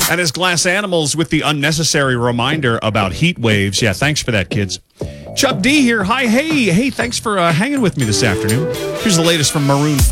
And as Glass Animals with the unnecessary reminder about heat waves. Yeah, thanks for that, kids. Chuck D here. Hi, hey, thanks for hanging with me this afternoon. Here's the latest from Maroon 5.